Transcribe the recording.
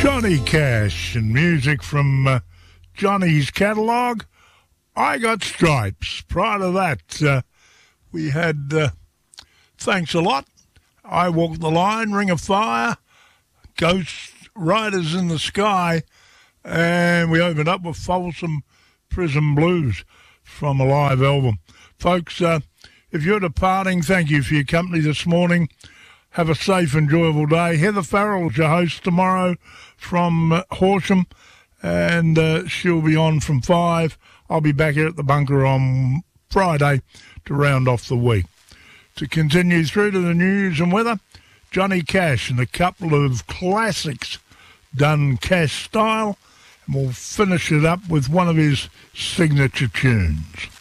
Johnny Cash and music from Johnny's catalogue. I Got Stripes. Prior to that, we had Thanks a Lot, I Walk the Line, Ring of Fire, Ghost Riders in the Sky, and we opened up with Folsom Prison Blues from a live album. Folks, if you're departing, thank you for your company this morning. Have a safe, enjoyable day. Heather Farrell's your host tomorrow from Horsham, and she'll be on from 5. I'll be back here at the bunker on Friday to round off the week. To continue through to the news and weather, Johnny Cash and a couple of classics done Cash style, and we'll finish it up with one of his signature tunes.